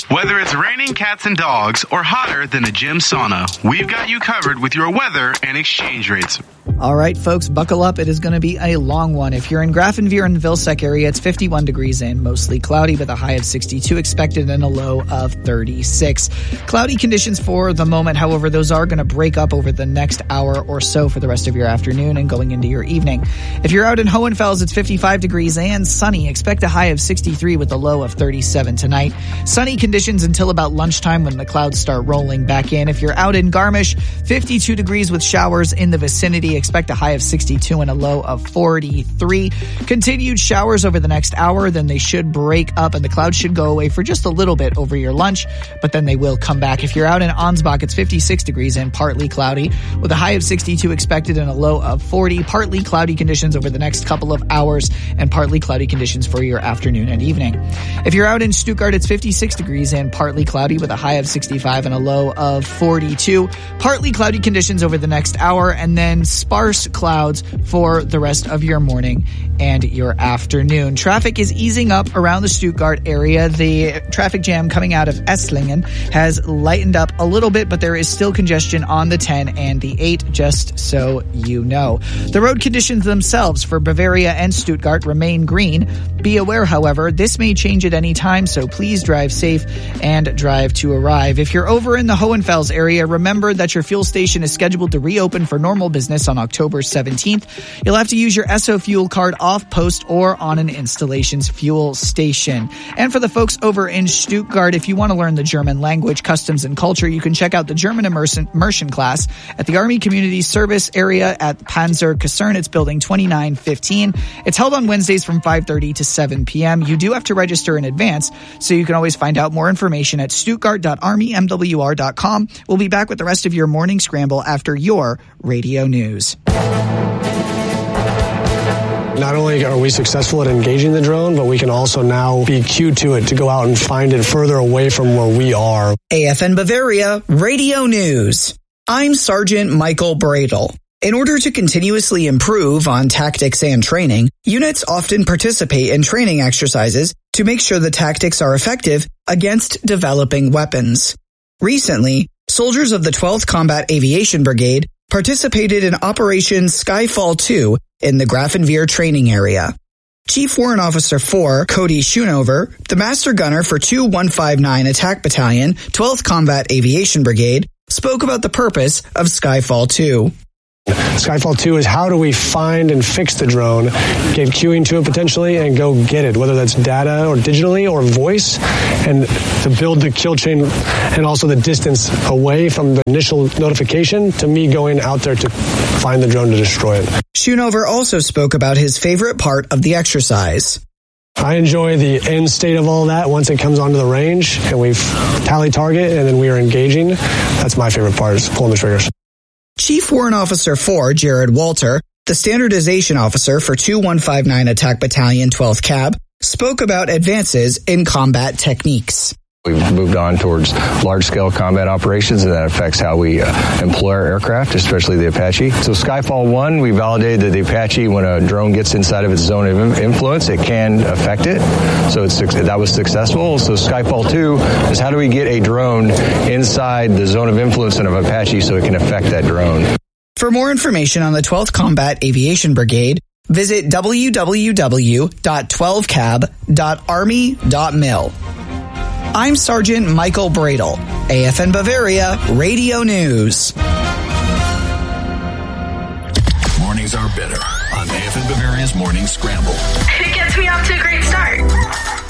Whether it's raining cats and dogs or hotter than a gym sauna, we've got you covered with your weather and exchange rates. All right, folks, buckle up. It is going to be a long one. If you're in Grafenveer and Vilsec area, it's 51 degrees and mostly cloudy with a high of 62 expected and a low of 36. Cloudy conditions for the moment. However, those are going to break up over the next hour or so for the rest of your afternoon and going into your evening. If you're out in Hohenfels, it's 55 degrees and sunny. Expect a high of 63 with a low of 37 tonight. Sunny conditions until about lunchtime when the clouds start rolling back in. If you're out in Garmisch, 52 degrees with showers in the vicinity. Expect a high of 62 and a low of 43. Continued showers over the next hour, then they should break up and the clouds should go away for just a little bit over your lunch, but then they will come back. If you're out in Ansbach, it's 56 degrees and partly cloudy with a high of 62 expected and a low of 40. Partly cloudy conditions over the next couple of hours and partly cloudy conditions for your afternoon and evening. If you're out in Stuttgart, it's 56 degrees and partly cloudy with a high of 65 and a low of 42. Partly cloudy conditions over the next hour and then sparse clouds for the rest of your morning and your afternoon. Traffic is easing up around the Stuttgart area. The traffic jam coming out of Esslingen has lightened up a little bit, but there is still congestion on the 10 and the 8, just so you know. The road conditions themselves for Bavaria and Stuttgart remain green. Be aware, however, this may change at any time, so please drive safe and drive to arrive. If you're over in the Hohenfels area, remember that your fuel station is scheduled to reopen for normal business on October 17th. You'll have to use your Esso fuel card off post or on an installation's fuel station. And for the folks over in Stuttgart, if you want to learn the German language, customs, and culture, you can check out the German immersion class at the Army Community Service area at Panzer Kaserne. It's building 2915. It's held on Wednesdays from 5:30 to 7 p.m. You do have to register in advance, so you can always find out more information at stuttgart.armymwr.com. We'll be back with the rest of your morning scramble after your radio news. Not only are we successful at engaging the drone, but we can also now be cued to it to go out and find it further away from where we are. AFN Bavaria Radio News. I'm Sergeant Michael Bradle. In order to continuously improve on tactics and training, units often participate in training exercises to make sure the tactics are effective against developing weapons. Recently, soldiers of the 12th Combat Aviation Brigade participated in Operation Skyfall 2 in the Grafenveer training area. Chief Warrant Officer 4, Cody Schoonover, the Master Gunner for 2159 Attack Battalion, 12th Combat Aviation Brigade, spoke about the purpose of Skyfall 2. Skyfall 2 is how do we find and fix the drone, get queuing to it potentially, and go get it, whether that's data or digitally or voice, and to build the kill chain and also the distance away from the initial notification to me going out there to find the drone to destroy it. Schoonover also spoke about his favorite part of the exercise. I enjoy the end state of all that once it comes onto the range and we've tally target and then we are engaging. That's my favorite part, is pulling the triggers. Chief Warrant Officer 4, Jared Walter, the Standardization Officer for 2159 Attack Battalion 12th Cab, spoke about advances in combat techniques. We've moved on towards large-scale combat operations, and that affects how we employ our aircraft, especially the Apache. So Skyfall 1, we validated that the Apache, when a drone gets inside of its zone of influence, it can affect it. So that was successful. So Skyfall 2 is how do we get a drone inside the zone of influence of an Apache so it can affect that drone. For more information on the 12th Combat Aviation Brigade, visit www.12cab.army.mil. I'm Sergeant Michael Bradle, AFN Bavaria Radio News. Mornings are better on AFN Bavaria's Morning Scramble. It gets me off to a great start.